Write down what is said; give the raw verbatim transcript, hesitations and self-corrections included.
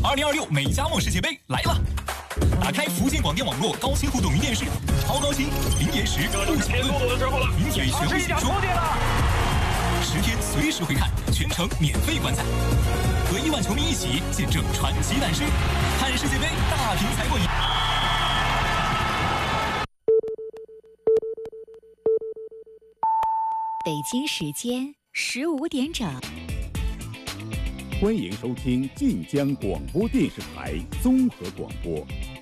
二零二六美加墨世界杯来了！打开福建广电网络高清互动云电视，超高清、零延时、不抢论，名体权威解说，十天随时回看，全程免费观赛，和亿万球迷一起见证传奇诞生，看世界杯大屏才过瘾。 北京时间十五点整。 欢迎收听晋江广播电视台综合广播。